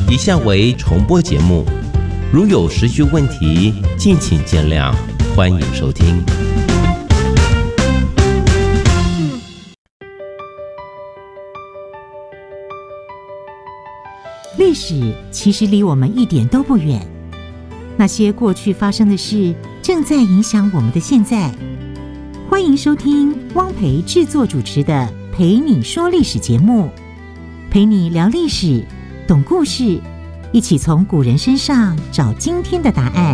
以下为重播节目，如有时序问题，敬请见谅，欢迎收听。 历史其实离我们一点都不远，那些过去发生的事正在影响我们的现在。欢迎收听汪培制作主持的《陪你说历史》节目，陪你聊历史，懂故事，一起从古人身上找今天的答案。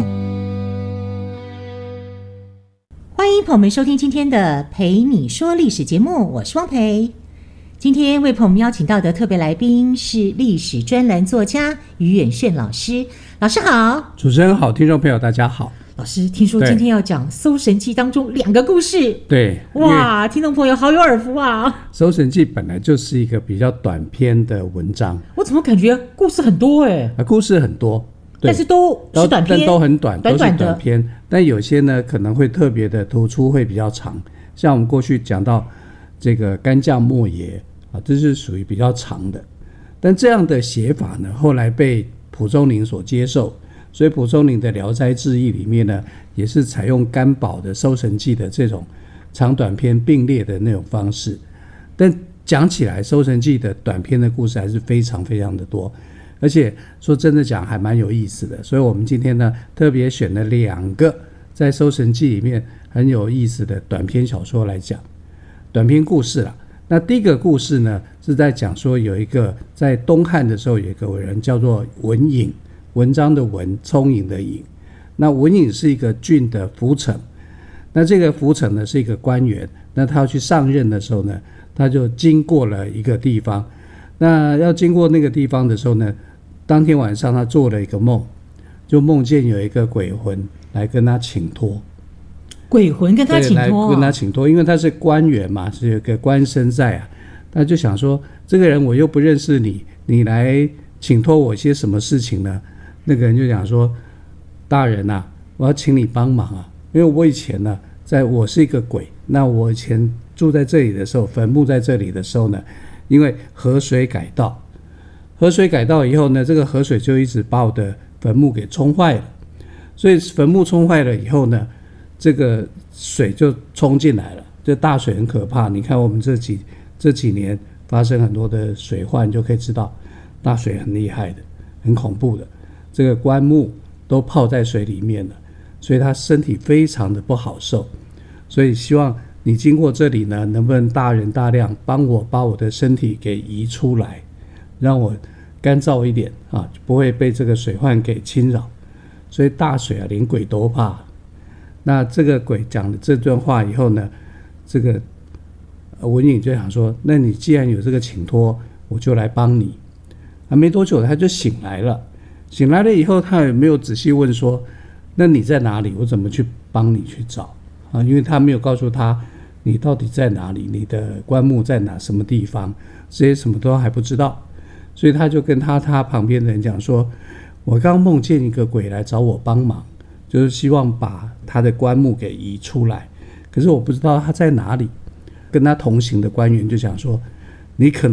欢迎朋友们收听今天的《陪你说历史》节目，我是汪培。今天为朋友们邀请到的特别来宾是历史专栏作家于远炫老师。老师好。 主持人好，听众朋友大家好。 老师，听说今天要讲《搜神记》当中2个故事。 对， 哇，听众朋友好有耳福啊！《 搜神记》本来就是一个比较短篇的文章， 我怎么感觉故事很多故事很多， 但是都是短篇， 但都很短， 短短的都是短篇。但有些呢可能会特别的突出，会比较长。像我们过去讲到这个干将莫邪啊，这是属于比较长的。但这样的写法呢，后来被蒲松龄所接受。所以蒲松龄的《聊斋志异》里面呢，也是采用干宝的《搜神记》的这种长短篇并列的那种方式。但讲起来，《搜神记》的短篇的故事还是非常非常的多，而且说真的讲还蛮有意思的。所以我们今天呢，特别选了2个在《搜神记》里面很有意思的短篇小说来讲，短篇故事啦。那第一个故事呢，是在讲说有一个在东汉的时候有一个人叫做文颖。文章的文，聪颖的颖。那文颖是一个郡的府丞，那这个府丞呢是一个官员，那他要去上任的时候呢，他就经过了一个地方。那要经过那个地方的时候呢，当天晚上他做了一个梦，就梦见有一个鬼魂来跟他请托。 鬼魂跟他请托， 来跟他请托，因为他是官员嘛，是有个官身在啊。他就想说，这个人我又不认识你，你来请托我些什么事情呢？那个人就讲说，大人啊，我要请你帮忙啊，因为我以前呢，我是一个鬼，那我以前住在这里的时候，坟墓在这里的时候呢，因为河水改道以后呢，这个河水就一直把我的坟墓给冲坏了，所以坟墓冲坏了以后呢，这个水就冲进来了，这大水很可怕。你看我们这几年发生很多的水患，就可以知道大水很厉害的，很恐怖的。这个棺木都泡在水里面了，所以他身体非常的不好受。所以希望你经过这里呢，能不能大人大量帮我把我的身体给移出来，让我干燥一点啊，不会被这个水患给侵扰。所以大水啊，连鬼都怕。那这个鬼讲了这段话以后呢，这个文颖就想说，那你既然有这个请托，我就来帮你。没多久他就醒来了。醒来了以后，他也没有仔细问说，那你在哪里？我怎么去帮你去找啊？因为他没有告诉他你到底在哪里，你的棺木在什么地方，这些什么都还不知道。所以他就跟他旁边的人讲说，我刚梦见一个鬼来找我帮忙，就是希望把他的棺木给移出来，可是我不知道他在哪里。跟他同行的官员就讲说，你可能